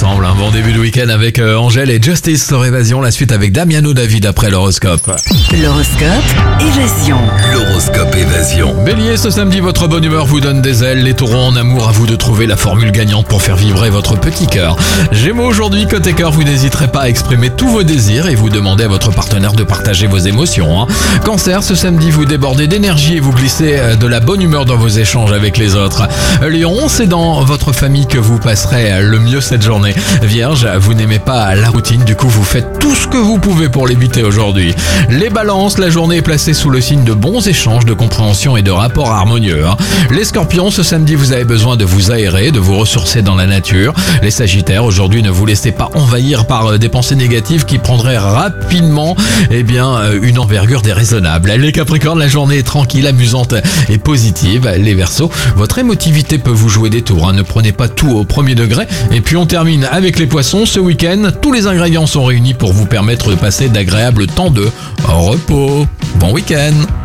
ensemble. Un bon début de week-end avec Angèle et Justice sur Évasion. La suite avec Damiano David après l'horoscope. L'horoscope Évasion. L'horoscope Évasion. Bélier, ce samedi, votre bonne humeur vous donne des ailes. Les taureaux en amour, à vous de trouver la formule gagnante pour faire vibrer votre petit cœur. Gémeaux, aujourd'hui, côté cœur, vous n'hésiterez pas à exprimer tous vos désirs et vous demandez à votre partenaire de partager vos émotions. Cancer, ce samedi, vous débordez d'énergie et vous glissez de la bonne humeur dans vos échanges avec les autres. Lion, c'est dans votre famille que vous passerez le mieux cette journée. Vierge, vous n'aimez pas la routine, du coup vous faites tout ce que vous pouvez pour l'éviter aujourd'hui. Les balances, la journée est placée sous le signe de bons échanges, de compréhension et de rapports harmonieux. Les scorpions, ce samedi vous avez besoin de vous aérer, de vous ressourcer dans la nature. Les sagittaires, aujourd'hui ne vous laissez pas envahir par des pensées négatives qui prendraient rapidement une envergure déraisonnable. Les capricornes, la journée est tranquille, amusante et positive. Les verseaux, votre émotivité peut vous jouer des tours, ne prenez pas tout au premier degré. Et puis on termine avec les poissons. Ce week-end, tous les ingrédients sont réunis pour vous permettre de passer d'agréables temps de repos. Bon week-end.